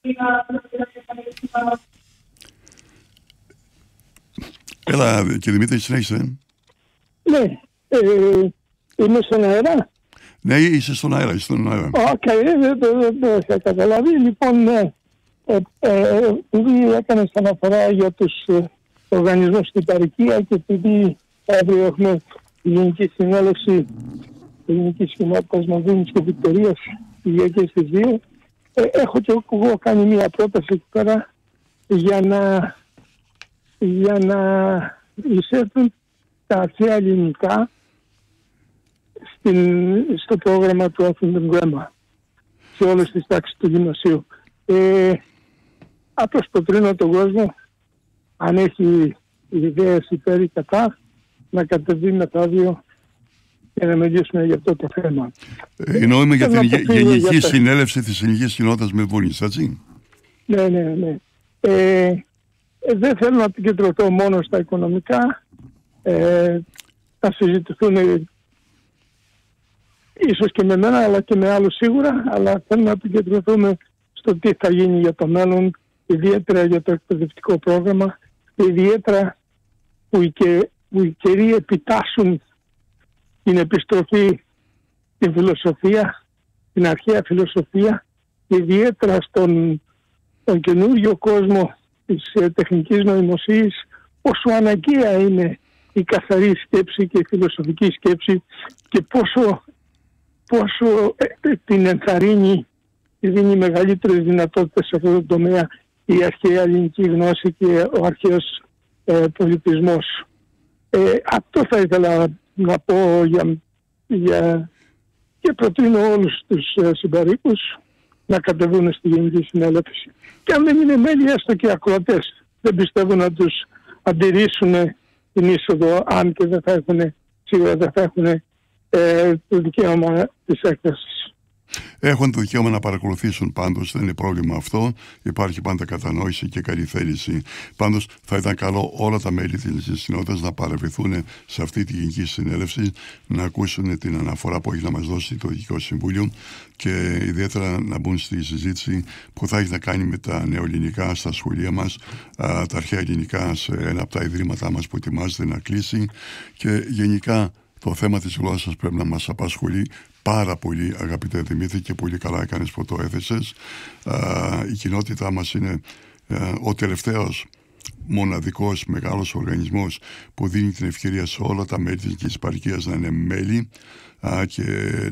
Έλα, κύριε Δημήτρη, συνέχισε. Ναι, είμαι στον αέρα. Ναι, είσαι στον αέρα, δεν το είχα καταλάβει. Λοιπόν, επειδή έκανες αναφορά για τους οργανισμούς στην παροικία και επειδή αύριο έχουμε τη Γενική Συνέλευση Ελληνικής Κοινότητας Μανδίνης και Βικτωρίας Κυριακές στις 2, έχω και εγώ κάνει μια πρόταση εκεί πέρα για να εισέλθουν τα αρχαία ελληνικά στο πρόγραμμα του Athens Grammar σε όλες τις τάξεις του γυμνασίου. Απλώς προτρίνω τον κόσμο, αν έχει ιδέες υπέρ ή κατά, να κατεβεί μετάδιο και να μιλήσουμε για αυτό το θέμα. Εννοούμε για την Γενική Συνέλευση της Ελληνικής Κοινότητας Μελβούρνης, έτσι. Ναι. Δεν θέλω να επικεντρωθώ μόνο στα οικονομικά. Θα συζητηθούν ίσως και με μένα, αλλά και με άλλους σίγουρα, αλλά θέλω να επικεντρωθούμε στο τι θα γίνει για το μέλλον, ιδιαίτερα για το εκπαιδευτικό πρόγραμμα, ιδιαίτερα που οι καιροί επιτάσσουν την επιστροφή στην φιλοσοφία, την αρχαία φιλοσοφία, ιδιαίτερα στον καινούργιο κόσμο της τεχνικής νοημοσύνης, πόσο αναγκαία είναι η καθαρή σκέψη και η φιλοσοφική σκέψη και πόσο την ενθαρρύνει και δίνει μεγαλύτερες δυνατότητες σε αυτό το τομέα η αρχαία ελληνική γνώση και ο αρχαίος πολιτισμός. Αυτό θα ήθελα να πω και προτείνω όλους τους συμπαρίκους να κατεβούν στη Γενική Συνέλευση. Και αν δεν είναι μέλη, έστω και ακροατές, δεν πιστεύω να τους αντιρρήσουν την είσοδο, αν και σίγουρα δεν θα έχουν το δικαίωμα της έκθεσης. Έχουν το δικαίωμα να παρακολουθήσουν πάντως, δεν είναι πρόβλημα αυτό. Υπάρχει πάντα κατανόηση και καλή θέληση. Πάντως θα ήταν καλό όλα τα μέλη της Ελληνικής Κοινότητας να παρευρεθούν σε αυτή τη Γενική Συνέλευση, να ακούσουν την αναφορά που έχει να μας δώσει το Διοικητικό Συμβούλιο και ιδιαίτερα να μπουν στη συζήτηση που θα έχει να κάνει με τα νεοελληνικά στα σχολεία μας, τα αρχαία ελληνικά σε ένα από τα ιδρύματά μας που ετοιμάζεται να κλείσει και γενικά. Το θέμα της γλώσσας πρέπει να μας απασχολεί πάρα πολύ, αγαπητέ Δημήτρη, και πολύ καλά έκανες που το έθεσες. Η κοινότητά μας είναι ο τελευταίος μοναδικός μεγάλος οργανισμός που δίνει την ευκαιρία σε όλα τα μέλη της παροικίας να είναι μέλη και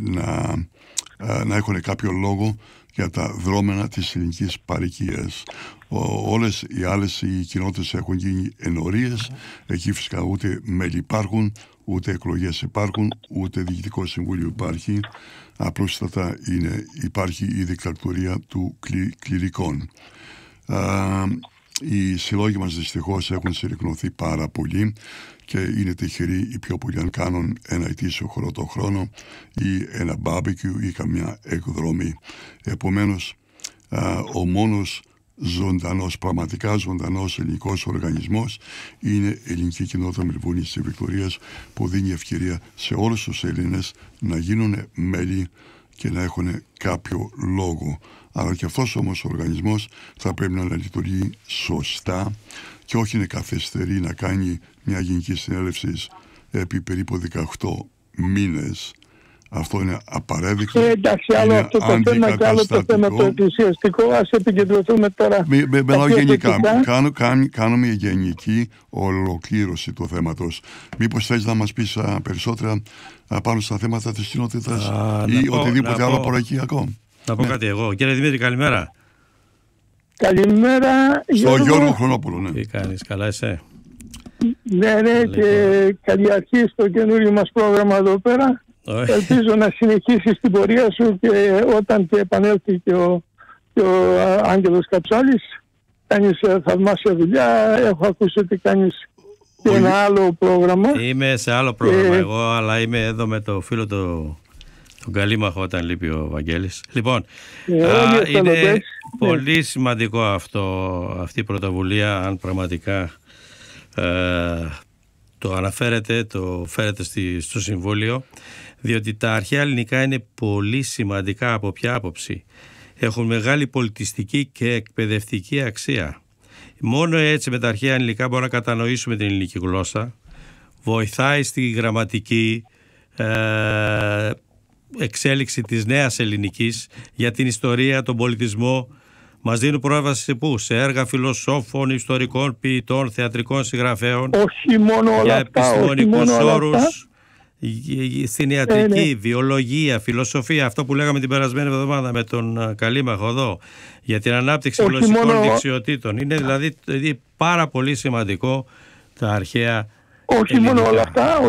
να έχουν κάποιο λόγο για τα δρόμενα της ελληνικής παροικίας. Όλες οι άλλες οι κοινότητες έχουν γίνει ενορίες, εκεί φυσικά ούτε μέλη υπάρχουν, ούτε εκλογές υπάρχουν, ούτε διοικητικό συμβούλιο υπάρχει. Απλούστατα υπάρχει η δικτατορία του κληρικών. Οι συλλόγοι μας δυστυχώς έχουν συρρυκνωθεί πάρα πολύ και είναι τυχεροί οι πιο πολλοί αν κάνουν ένα ετήσιο χορό το χρόνο ή ένα μπάρμπεκιου ή καμιά εκδρομή. Επομένως, ο μόνος πραγματικά ζωντανός ελληνικός οργανισμός είναι η Ελληνική Κοινότητα Μελβούρνης της Βικτωρίας, που δίνει ευκαιρία σε όλους τους Έλληνες να γίνουν μέλη και να έχουν κάποιο λόγο. Αλλά και αυτός όμως ο οργανισμός θα πρέπει να λειτουργεί σωστά και όχι να καθυστερεί να κάνει μια γενική συνέλευση επί περίπου 18 μήνες. Αυτό είναι απαραίτητο. Εντάξει, άλλο αυτό το θέμα και άλλο το θέμα το εκκλησιαστικό. Ας επικεντρωθούμε τώρα. Μιλάω γενικά. Κάνω μια γενική ολοκλήρωση του θέματος. Μήπως θες να μας πεις περισσότερα πάνω στα θέματα της κοινότητας ή οτιδήποτε άλλο προοικιακό? Να πω κάτι εγώ. Κύριε Δημήτρη, καλημέρα. Καλημέρα. Στο Γιώργο Χρονόπουλο, ναι. Τι κάνεις, καλά είσαι? Ναι, και καλή αρχή στο καινούριο μας πρόγραμμα εδώ πέρα. Ελπίζω να συνεχίσεις την πορεία σου και όταν και επανέλθει και ο Άγγελος Καψάλης. Κάνεις θαυμάσια δουλειά. Έχω ακούσει ότι κάνεις και ένα άλλο πρόγραμμα. Είμαι σε άλλο πρόγραμμα εγώ, αλλά είμαι εδώ με το φίλο τον Καλήμαχο όταν λείπει ο Βαγγέλης. Λοιπόν, είναι πολύ σημαντικό αυτή η πρωτοβουλία, αν πραγματικά το αναφέρετε, το φέρετε στο Συμβούλιο, διότι τα αρχαία ελληνικά είναι πολύ σημαντικά. Από ποια άποψη? έχουν μεγάλη πολιτιστική και εκπαιδευτική αξία. Μόνο έτσι με τα αρχαία ελληνικά μπορούμε να κατανοήσουμε την ελληνική γλώσσα. Βοηθάει στη γραμματική εξέλιξη της νέας ελληνικής, για την ιστορία, τον πολιτισμό. Μας δίνουν πρόσβαση σε έργα φιλοσόφων, ιστορικών, ποιητών, θεατρικών συγγραφέων. Όχι μόνο όλα για αυτά, επιστημονικούς όρους, στην ιατρική, βιολογία, φιλοσοφία, αυτό που λέγαμε την περασμένη εβδομάδα με τον Καλήμαχο εδώ, για την ανάπτυξη γλωσσικών δεξιοτήτων. Είναι δηλαδή πάρα πολύ σημαντικό τα αρχαία όχι μόνο όλα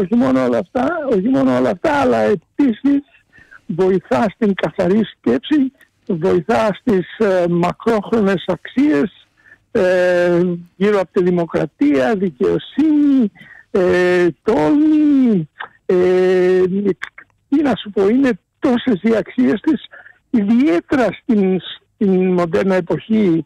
αυτά, αλλά επίσης βοηθά στην καθαρή σκέψη, βοηθά στις μακρόχρονες αξίες γύρω από τη δημοκρατία, δικαιοσύνη, τόλμη, τι να σου πω, είναι τόσες οι αξίες της, ιδιαίτερα στην μοντέρνα εποχή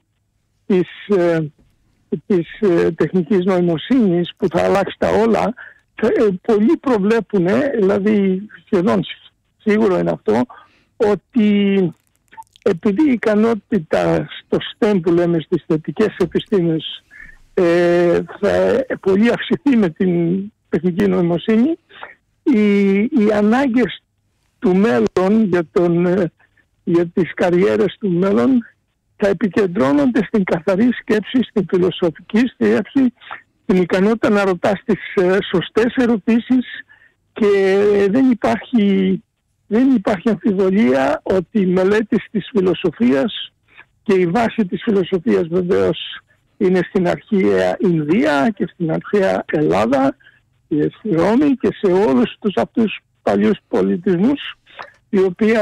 της τεχνικής νοημοσύνης που θα αλλάξει τα όλα. Πολλοί προβλέπουν, δηλαδή σχεδόν σίγουρο είναι αυτό, ότι επειδή η ικανότητα στο STEM που λέμε στις θετικές επιστήμες θα πολύ αυξηθεί με την τεχνική νοημοσύνη, οι ανάγκες του μέλλον για τις καριέρες του μέλλον θα επικεντρώνονται στην καθαρή σκέψη, στην φιλοσοφική σκέψη, την ικανότητα να ρωτάς τις σωστές ερωτήσεις, και δεν υπάρχει αμφιβολία ότι η μελέτη της φιλοσοφίας, και η βάση της φιλοσοφίας βεβαίως είναι στην αρχαία Ινδία και στην αρχαία Ελλάδα και στη Ρώμη και σε όλους τους αυτούς παλιούς πολιτισμούς, οι οποίοι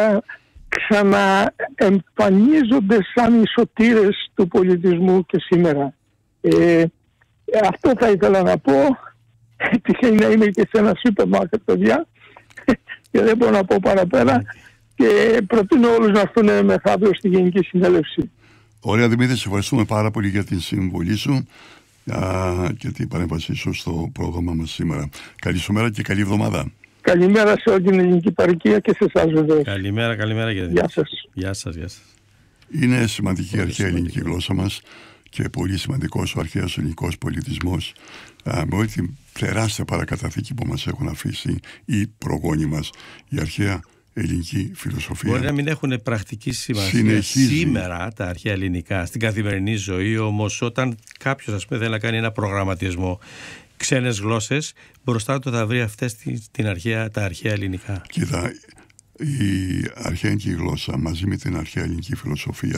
ξαναεμφανίζονται σαν οι σωτήρες του πολιτισμού και σήμερα. Αυτό θα ήθελα να πω. Τυχαίνει να είμαι και σε ένα σούπερ μάρκετ, παιδιά, και δεν μπορώ να πω παραπέρα, και προτείνω όλους να έρθουν μεθαύριο στη Γενική Συνέλευση. Ωραία, Δημήτρη, σε ευχαριστούμε πάρα πολύ για την συμβολή σου και την παρέμβασή σου στο πρόγραμμα μας σήμερα. Καλή σου μέρα και καλή εβδομάδα. Καλημέρα σε όλη την ελληνική παροικία και σε εσάς βεβαίως. Καλημέρα κύριε. Γεια σας. Γεια σας. Είναι σημαντική η αρχαία ελληνική γλώσσα μας και πολύ σημαντικός ο αρχαίος ελληνικός πολιτισμός, με όλη την τεράστια παρακαταθήκη που μας έχουν αφήσει οι προγόνοι μας, η αρχαία ελληνική φιλοσοφία. Μπορεί να μην έχουν πρακτική σημασία σήμερα τα αρχαία ελληνικά στην καθημερινή ζωή, όμως όταν κάποιος θέλει να κάνει ένα προγραμματισμό ξένες γλώσσες, μπροστά του θα βρει αυτές τα αρχαία ελληνικά. Κοίτα, η αρχαία ελληνική γλώσσα μαζί με την αρχαία ελληνική φιλοσοφία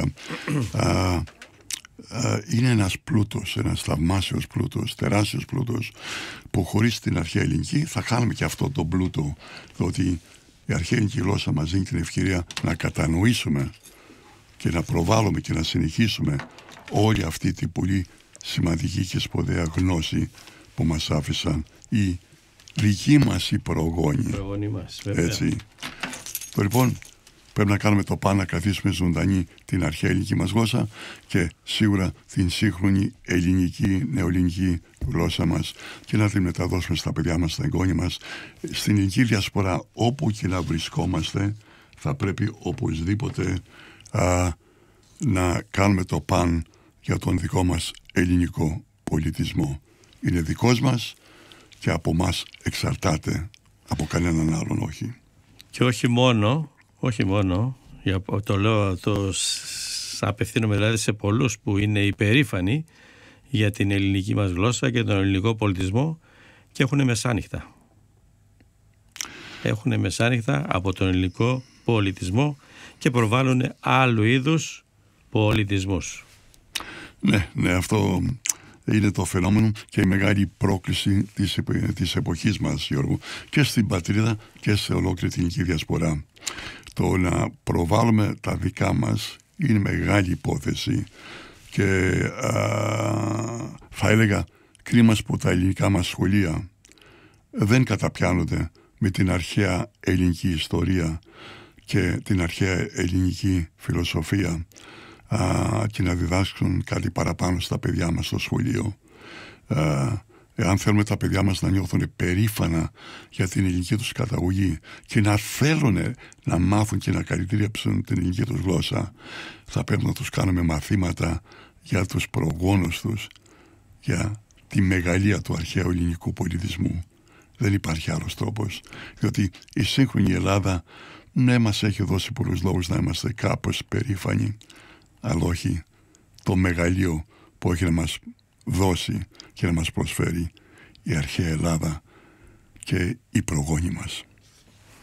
είναι ένας πλούτος, ένας θαυμάσιος πλούτος, τεράστιος πλούτος, που χωρίς την αρχαία ελληνική θα χάνουμε και αυτό το πλούτο, διότι η αρχαία ελληνική γλώσσα μας δίνει την ευκαιρία να κατανοήσουμε και να προβάλλουμε και να συνεχίσουμε όλη αυτή την πολύ σημαντική και σπουδαία γνώση που μας άφησαν οι δικοί μας οι προγόνοι. Έτσι. Το λοιπόν πρέπει να κάνουμε το πάνω να κρατήσουμε ζωντανή την αρχαία ελληνική μας γλώσσα και σίγουρα την σύγχρονη ελληνική, νεοελληνική γλώσσα μας, και να την μεταδώσουμε στα παιδιά μας, στα εγγόνια μας. Στην ελληνική διασπορά, όπου και να βρισκόμαστε, θα πρέπει οπωσδήποτε να κάνουμε το παν για τον δικό μας ελληνικό πολιτισμό. Είναι δικός μας και από μας εξαρτάται, από κανέναν άλλον όχι. Και όχι μόνο, το λέω, απευθύνομαι δηλαδή σε πολλούς που είναι υπερήφανοι για την ελληνική μας γλώσσα και τον ελληνικό πολιτισμό και έχουν μεσάνυχτα. Έχουν μεσάνυχτα από τον ελληνικό πολιτισμό και προβάλλουν άλλου είδους πολιτισμούς. Ναι, αυτό είναι το φαινόμενο και η μεγάλη πρόκληση της εποχής μας, Γιώργο, και στην πατρίδα και σε ολόκληρη την ελληνική διασπορά. Το να προβάλλουμε τα δικά μας είναι μεγάλη υπόθεση και θα έλεγα κρίμα που τα ελληνικά μας σχολεία δεν καταπιάνονται με την αρχαία ελληνική ιστορία και την αρχαία ελληνική φιλοσοφία και να διδάσκουν κάτι παραπάνω στα παιδιά μας στο σχολείο. εάν θέλουμε τα παιδιά μας να νιώθουν περήφανα για την ελληνική τους καταγωγή και να θέλουν να μάθουν και να καλλιτέριψουν την ελληνική τους γλώσσα, θα πρέπει να τους κάνουμε μαθήματα για τους προγόνους τους, για τη μεγαλεία του αρχαίου ελληνικού πολιτισμού. Δεν υπάρχει άλλος τρόπος, διότι η σύγχρονη Ελλάδα ναι, μας έχει δώσει πολλούς λόγους να είμαστε κάπως περήφανοι, αλλά όχι το μεγαλείο που έχει να μας δώσει και να μας προσφέρει η αρχαία Ελλάδα και οι προγόνοι μας.